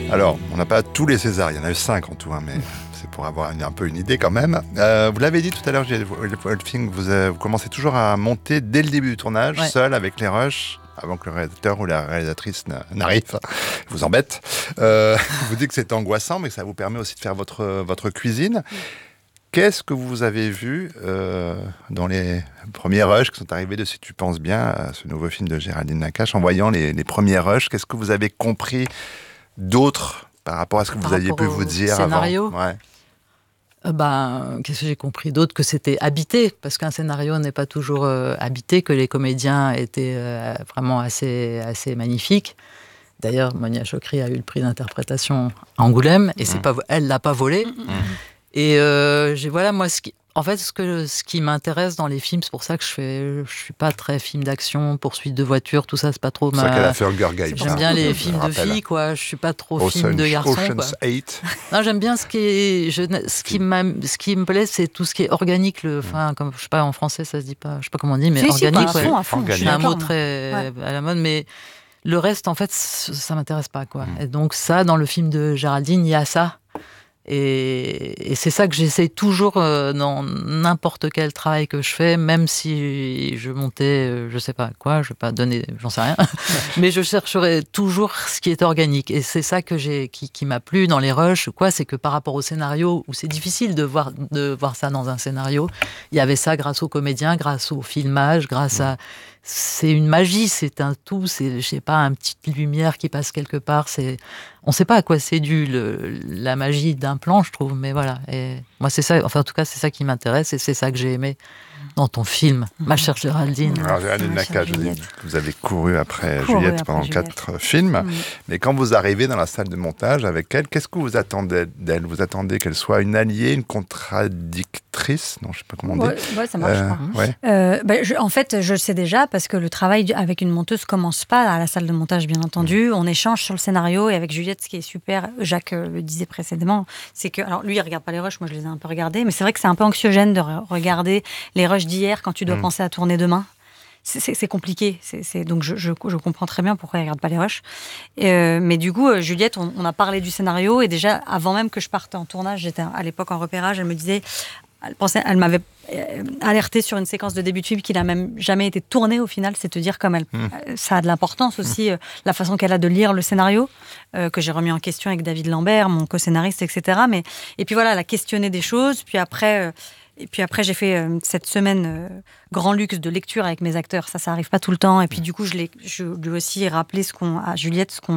Alors, on n'a pas tous les Césars, il y en a eu 5 en tout, hein, mais c'est pour avoir un peu une idée quand même. Vous l'avez dit tout à l'heure, vous commencez toujours à monter dès le début du tournage, seul avec les rushs, avant que le réalisateur ou la réalisatrice n'arrive, vous embête. Vous dites que c'est angoissant, mais que ça vous permet aussi de faire votre cuisine. Qu'est-ce que vous avez vu dans les premiers rushs qui sont arrivés de Si tu penses bien, à ce nouveau film de Géraldine Nakache, en voyant les premiers rushs, qu'est-ce que vous avez compris d'autre par rapport à ce que vous aviez pu vous dire scénario avant? Ouais. Qu'est-ce que j'ai compris d'autre? Que c'était habité, parce qu'un scénario n'est pas toujours habité, que les comédiens étaient vraiment assez magnifiques. D'ailleurs, Monia Chokri a eu le prix d'interprétation à Angoulême, et elle l'a pas volé. Et voilà, moi, ce qui m'intéresse dans les films, c'est pour ça que je suis pas très film d'action, poursuite de voiture, tout ça, c'est pas trop C'est ça qu'elle a fait Hunger Games. J'aime bien les films de filles, quoi. Je suis pas trop film de garçons. Ocean's 8. Non, j'aime bien ce qui me plaît, c'est tout ce qui est organique. Comme je sais pas, en français, ça se dit pas. Je sais pas comment on dit, mais organique. À fond. C'est un mot très à la mode, mais le reste, en fait, ça m'intéresse pas, quoi. Et donc ça, dans le film de Géraldine, il y a ça. Et c'est ça que j'essaie toujours dans n'importe quel travail que je fais, même si je montais, je sais pas quoi, je vais pas donner, j'en sais rien, mais je chercherai toujours ce qui est organique. Et c'est ça que qui m'a plu dans les rushs, quoi, c'est que par rapport au scénario, où c'est difficile de voir ça dans un scénario, il y avait ça grâce aux comédiens, grâce au filmage, grâce à... C'est une magie, c'est un tout, c'est, je sais pas, une petite lumière qui passe quelque part, on sait pas à quoi c'est dû, la magie d'un plan, je trouve, mais voilà. Et moi, c'est ça, enfin, en tout cas, c'est ça qui m'intéresse et c'est ça que j'ai aimé dans ton film, Ma chère Géraldine. Alors, Géraldine Nakache, vous avez couru après Juliette pendant 4 films, mais quand vous arrivez dans la salle de montage avec elle, qu'est-ce que vous attendez d'elle? Vous attendez qu'elle soit une alliée, une contradictrice? Non, je sais pas comment on dit. Ouais, ça marche. En fait, je le sais déjà, parce que le travail avec une monteuse commence pas à la salle de montage, bien entendu. On échange sur le scénario, et avec Juliette, ce qui est super, Jacques le disait précédemment, c'est que, alors lui, il regarde pas les rushs, moi je les ai un peu regardés, mais c'est vrai que c'est un peu anxiogène de regarder les rushs d'hier quand tu dois penser à tourner demain. C'est compliqué. Donc je comprends très bien pourquoi elle regarde pas les rushs. Mais du coup, Juliette, on a parlé du scénario, et déjà, avant même que je parte en tournage, j'étais à l'époque en repérage, elle me disait, elle m'avait alerté sur une séquence de début de film qui n'a même jamais été tournée au final. C'est te dire comme ça a de l'importance aussi, la façon qu'elle a de lire le scénario, que j'ai remis en question avec David Lambert, mon co-scénariste, etc. Et puis voilà, elle a questionné des choses. Puis après, j'ai fait cette semaine grand luxe de lecture avec mes acteurs. Ça arrive pas tout le temps. Et puis du coup, je lui ai aussi rappelé à Juliette ce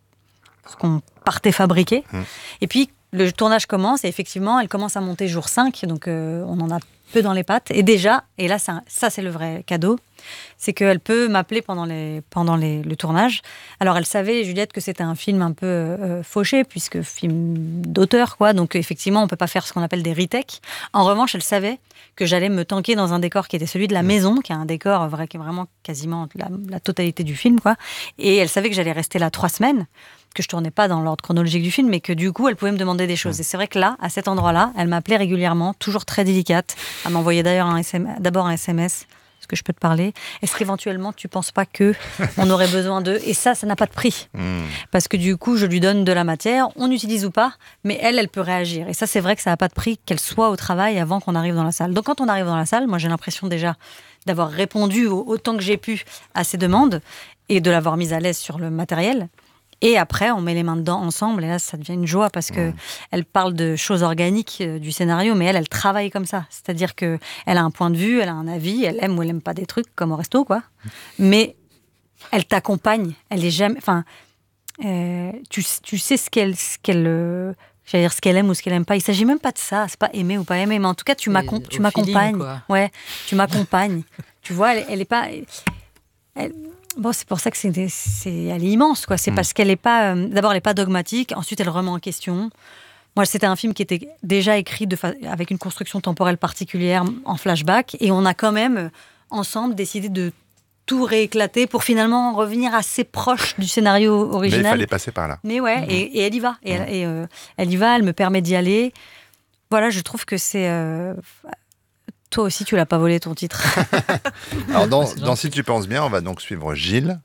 qu'on partait fabriquer. Et puis, le tournage commence, et effectivement, elle commence à monter jour 5, donc on en a peu dans les pattes. Et déjà, et là, ça c'est le vrai cadeau, c'est qu'elle peut m'appeler pendant le tournage. Alors, elle savait, Juliette, que c'était un film un peu fauché, puisque film d'auteur, quoi. Donc, effectivement, on ne peut pas faire ce qu'on appelle des retakes. En revanche, elle savait que j'allais me tanker dans un décor qui était celui de la maison, qui est un décor qui est vraiment quasiment la totalité du film, quoi. Et elle savait que j'allais rester là 3 semaines, que je tournais pas dans l'ordre chronologique du film, mais que du coup, elle pouvait me demander des choses. Et c'est vrai que là, à cet endroit-là, elle m'appelait régulièrement, toujours très délicate. Elle m'envoyait d'ailleurs d'abord un SMS. Est-ce que je peux te parler? Est-ce qu'éventuellement, tu penses pas on aurait besoin d'eux? Et ça n'a pas de prix. Parce que du coup, je lui donne de la matière, on utilise ou pas, mais elle peut réagir. Et ça, c'est vrai que ça n'a pas de prix, qu'elle soit au travail avant qu'on arrive dans la salle. Donc quand on arrive dans la salle, moi, j'ai l'impression déjà d'avoir répondu autant que j'ai pu à ses demandes et de l'avoir mise à l'aise sur le matériel. Et après, on met les mains dedans ensemble, et là, ça devient une joie, parce que elle parle de choses organiques du scénario, mais elle travaille comme ça. C'est-à-dire qu'elle a un point de vue, elle a un avis, elle aime ou elle aime pas des trucs, comme au resto, quoi. Mais elle t'accompagne, elle est jamais... Enfin, tu sais ce qu'elle aime ou ce qu'elle aime pas. Il s'agit même pas de ça, c'est pas aimer ou pas aimer, mais en tout cas, tu m'accompagnes. Ouais, tu m'accompagnes. Tu vois, elle est pas... Bon, c'est pour ça que elle est immense, quoi. C'est parce qu'elle est pas... d'abord, elle n'est pas dogmatique. Ensuite, elle remet en question. Moi, c'était un film qui était déjà écrit avec une construction temporelle particulière, en flashback. Et on a quand même, ensemble, décidé de tout rééclater pour finalement revenir assez proche du scénario original. Mais il fallait passer par là. Mais ouais, et elle y va. Elle y va, elle me permet d'y aller. Voilà, je trouve que c'est... Toi aussi, tu l'as pas volé, ton titre. Alors, dans Si tu penses bien, on va donc suivre Gilles,